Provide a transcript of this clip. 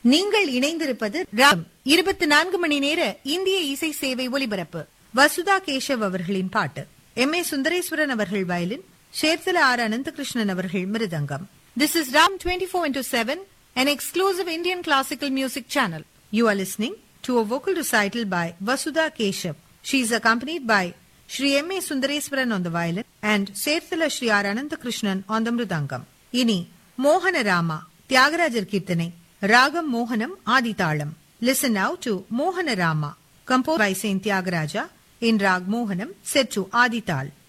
நீங்கள் இணைந்திருப்பது ராம் 24 மணி நேர இந்திய இசை சேவை ஒலிபரப்பு. வசுதா கேஷவ் அவர்களின் பாட்டு, எம். ஏ. சுந்தரேஸ்வரன் அவர்கள் வயலின், சேர்த்தல ஆர். அனந்தகிருஷ்ணன் அவர்கள் மிருதங்கம். This is Ram 24/7, an exclusive Indian classical music channel. You are listening to a vocal recital by Vasudha Keshav. She is accompanied by Shri M. A. Sundareswaran on the violin and Serthala Shri R. Ananthakrishnan on the mridangam. இனி மோகன ராமா, தியாகராஜர் கீர்த்தனை, ராகம் மோகனம் ஆதிதாளம். Listen now to Mohana Rama, composed by Saint Tyagaraja in Rag Mohanam, set to Adital.